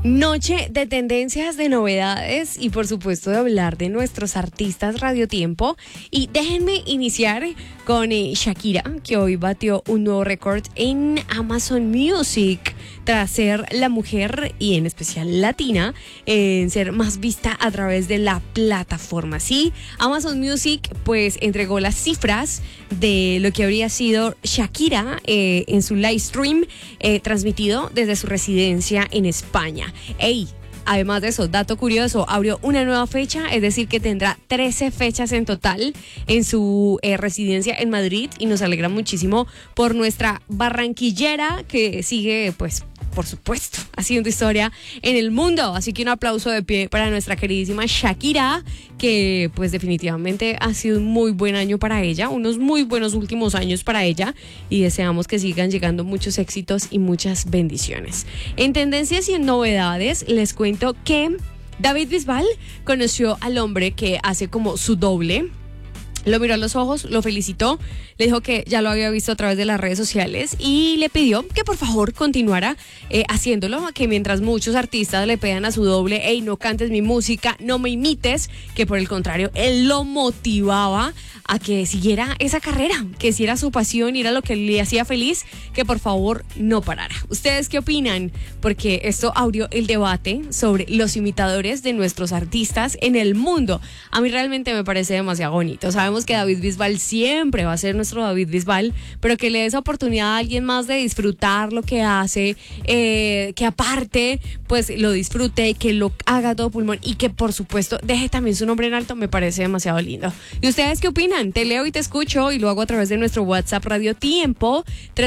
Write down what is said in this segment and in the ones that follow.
Noche de tendencias, de novedades y por supuesto de hablar de nuestros artistas Radio Tiempo. Y déjenme iniciar con Shakira, que hoy batió un nuevo récord en Amazon Music tras ser la mujer, y en especial latina, en ser más vista a través de la plataforma. Sí, Amazon Music pues entregó las cifras de lo que habría sido Shakira en su live stream transmitido desde su residencia en España. Además de eso, dato curioso, abrió una nueva fecha, es decir que tendrá 13 fechas en total en su residencia en Madrid, y nos alegra muchísimo por nuestra barranquillera que sigue, pues, por supuesto, haciendo historia en el mundo. Así que un aplauso de pie para nuestra queridísima Shakira, que pues definitivamente ha sido un muy buen año para ella, unos muy buenos últimos años para ella, y deseamos que sigan llegando muchos éxitos y muchas bendiciones. En tendencias y en novedades les cuento que David Bisbal conoció al hombre que hace como su doble. Lo miró a los ojos, lo felicitó, le dijo que ya lo había visto a través de las redes sociales y le pidió que por favor continuara haciéndolo, que mientras muchos artistas le pedan a su doble, hey, no cantes mi música, no me imites, que por el contrario, él lo motivaba a que siguiera esa carrera, que si era su pasión y era lo que le hacía feliz, que por favor no parara. ¿Ustedes qué opinan? Porque esto abrió el debate sobre los imitadores de nuestros artistas en el mundo. A mí realmente me parece demasiado bonito. Sabemos que David Bisbal siempre va a ser nuestro David Bisbal, pero que le dé esa oportunidad a alguien más de disfrutar lo que hace, que aparte pues lo disfrute, que lo haga a todo pulmón y que por supuesto deje también su nombre en alto. Me parece demasiado lindo. ¿Y ustedes qué opinan? Te leo y te escucho, y lo hago a través de nuestro WhatsApp Radio Tiempo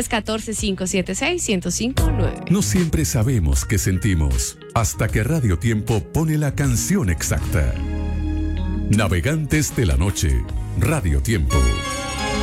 314-576-1059. No siempre sabemos qué sentimos hasta que Radio Tiempo pone la canción exacta. Navegantes de la noche, Radio Tiempo.